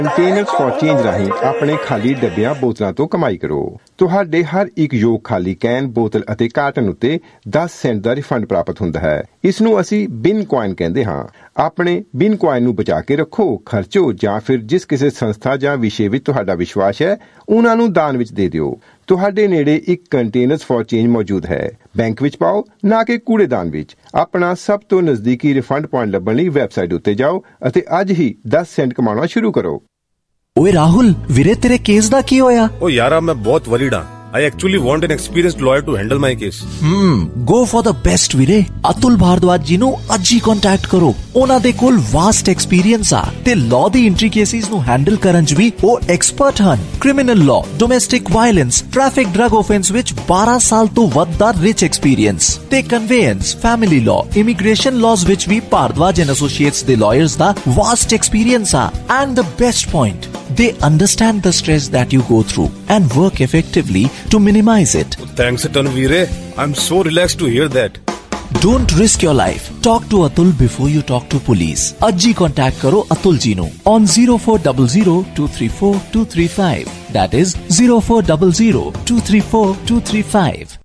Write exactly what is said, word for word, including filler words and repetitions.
Containers for change ਰਾਹੀਂ ਆਪਣੇ ਖਾਲੀ ਡੱਬਿਆਂ ਬੋਤਲਾਂ ਤੋਂ ਕਮਾਈ ਕਰੋ। ਤੁਹਾਡੇ ਹਰ ਇੱਕ ਯੋਗ ਖਾਲੀ ਕੈਨ, ਬੋਤਲ ਅਤੇ ਕਾਰਟਨ ਉੱਤੇ ਦਸ ਸੈਂਟ ਦਾ ਰਿਫੰਡ ਪ੍ਰਾਪਤ ਹੁੰਦਾ ਹੈ। ਇਸ ਨੂੰ ਅਸੀਂ ਬਿਨ ਕੁਆਇਨ ਕਹਿੰਦੇ ਹਾਂ। ਆਪਣੇ ਬਿਨ ਕੁਆਇਨ ਨੂੰ ਬਚਾ ਕੇ ਰੱਖੋ, ਖਰਚੋ ਜਾਂ ਫਿਰ ਜਿਸ ਕਿਸੇ ਸੰਸਥਾ ਜਾਂ ਵਿਸ਼ੇ ਵਿੱਚ ਤੁਹਾਡਾ ਵਿਸ਼ਵਾਸ ਹੈ ਉਹਨਾਂ ਨੂੰ ਦਾਨ ਵਿੱਚ ਦੇ ਦਿਓ। ਤੁਹਾਡੇ ਨੇੜੇ ਇੱਕ ਕੰਟੇਨਰਸ ਫॉर ਚੇਂਜ ਮੌਜੂਦ ਹੈ। ਬੈਂਕ ਵਿੱਚ ਪਾਓ, ਨਾ ਕਿ ਕੂੜੇਦਾਨ ਵਿੱਚ। ਆਪਣਾ ਸਭ ਤੋਂ ਨਜ਼ਦੀਕੀ ਰਿਫੰਡ ਪੁਆਇੰਟ ਲੱਭਣ ਲਈ ਵੈਬਸਾਈਟ ਉੱਤੇ ਜਾਓ ਅਤੇ ਅੱਜ ਹੀ ਦਸ ਸੈਂਟ ਕਮਾਉਣਾ ਸ਼ੁਰੂ ਕਰੋ। ਓਏ ਰਾਹੁਲ ਵੀਰੇ, ਤੇਰੇ ਕੇਸ ਦਾ ਕੀ ਹੋਇਆ? ਓ ਯਾਰਾ, ਮੈਂ ਬਹੁਤ ਵਰੀਡ ਹਾਂ। I actually want an experienced lawyer to handle my case. Hmm, go for the best ਵੀਰੇ। ਅਤੁਲ ਭਾਰਦਵਾਜ ਜੀ ਨੂੰ ਅੱਜ ਹੀ ਕੰਟੈਕਟ ਕਰੋ। ਉਹਨਾਂ ਦੇ ਕੋਲ ਵਾਸਟ ਐਕਸਪੀਰੀਅੰਸ ਆ ਤੇ ਲਾਅ ਦੀ ਇੰਟ੍ਰਿਕੇਸੀਜ਼ ਨੂੰ ਹੈਂਡਲ ਕਰਨ 'ਚ ਵੀ ਉਹ ਐਕਸਪਰਟ ਹਨ। Criminal law, domestic violence, traffic drug offence ਵਿੱਚ ਬਾਰਾਂ ਸਾਲ ਤੋਂ ਵੱਧ ਦਾ ਰਿਚ ਐਕਸਪੀਰੀਅੰਸ ਤੇ ਕਨਵੇਅੰਸ, ਫੈਮਿਲੀ ਲਾਅ, ਇਮੀਗ੍ਰੇਸ਼ਨ ਲਾਜ਼ ਵਿੱਚ ਵੀ ਭਾਰਦਵਾਜ ਐਂਡ ਐਸੋਸੀਏਟਸ ਦੇ ਲਾਇਰਸ ਦਾ ਵਾਸਟ ਐਕਸਪੀਰੀਅੰਸ ਆ। And the best point, they understand the stress that you go through and work effectively to minimize it. Thanks a ton, Veere. I'm so relaxed to hear that. Don't risk your life. Talk to Atul before you talk to police. Ajji contact karo Atul ji nu on zero four zero zero two three four two three five. That is zero four zero zero two three four two three five.